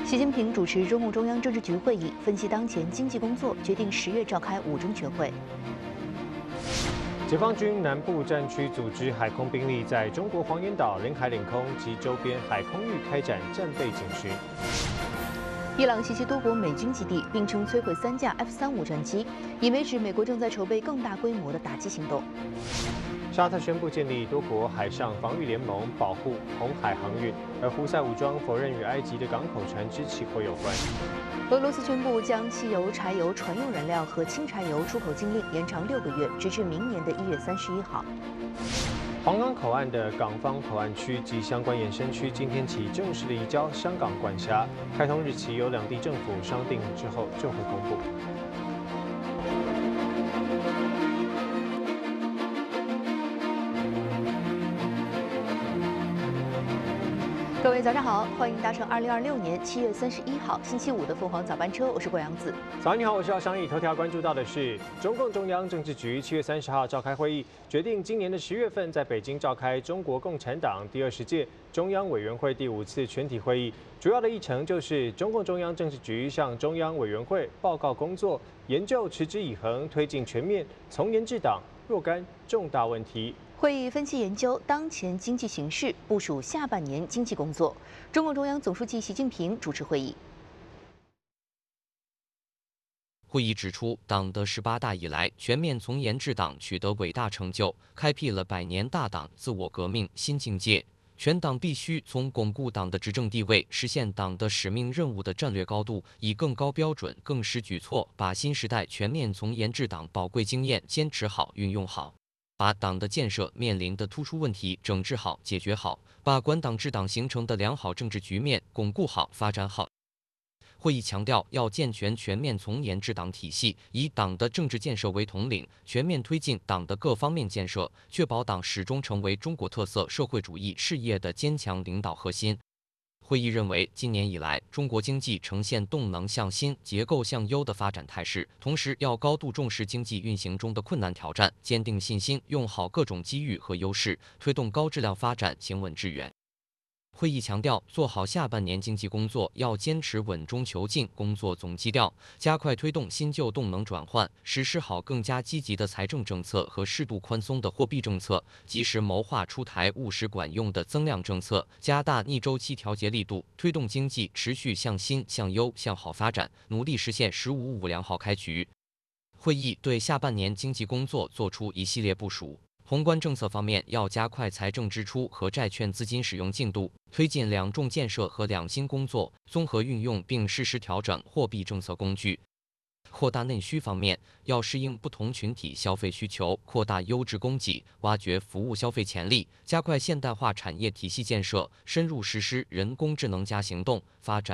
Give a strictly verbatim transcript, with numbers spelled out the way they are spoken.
习近平主持中共中央政治局会议，分析当前经济工作，决定十月召开五中全会。 解放军南部战区组织海空兵力在中国黄岩岛、领海领空及周边海空域开展战备警巡。 伊朗袭击多国美军基地，并称摧毁三架 F 三五战机，以媒指美国正在筹备更大规模的打击行动。 沙特宣布建立多国海上防御联盟，保护红海航运，而胡塞武装否认与埃及的港口船只起火有关。 俄罗斯宣布将汽油、柴油、船用燃料和轻柴油出口禁令延长六个月，直至明年的一月三十一号。 黄冈口岸的港方口岸区及相关衍生区今天起正式的移交香港管辖，开通日期由两地政府商定之后就会公布。 各位早上好，欢迎搭乘二零二六年七月三十一号星期五的凤凰早班车，我是郭阳子。 早上你好，我是姚翔义。头条关注到的是，中共中央政治局七月三十号召开会议，决定今年的十月份在北京召开中国共产党第二十届中央委员会第五次全体会议。主要的议程就是中共中央政治局向中央委员会报告工作，研究持之以恒推进全面从严治党若干重大问题。 会议分析研究当前经济形势，部署下半年经济工作。中共中央总书记习近平主持会议。 会议指出，党的十八大以来，全面从严治党取得伟大成就，开辟了百年大党自我革命新境界。全党必须从巩固党的执政地位、实现党的使命任务的战略高度，以更高标准、更实举措，把新时代全面从严治党宝贵经验坚持好、运用好。把党的建设面临的突出问题整治好、解决好，把管党治党形成的良好政治局面巩固好、发展好。会议强调，要健全全面从严治党体系，以党的政治建设为统领，全面推进党的各方面建设，确保党始终成为中国特色社会主义事业的坚强领导核心。会议认为，今年以来，中国经济呈现动能向新、结构向优的发展态势，同时要高度重视经济运行中的困难挑战，坚定信心，用好各种机遇和优势，推动高质量发展，行稳致远。会议强调，做好下半年经济工作，要坚持稳中求进工作总基调，加快推动新旧动能转换，实施好更加积极的财政政策和适度宽松的货币政策，及时谋划出台务实管用的增量政策，加大逆周期调节力度，推动经济持续向新、向优、向好发展，努力实现“十五五”良好开局。会议对下半年经济工作作出一系列部署。宏观政策方面，要加快财政支出和债券资金使用进度，推进两重建设和两新工作，综合运用并适时调整货币政策工具。扩大内需方面，要适应不同群体消费需求，扩大优质供给，挖掘服务消费潜力，加快现代化产业体系建设，深入实施人工智能加行动，发展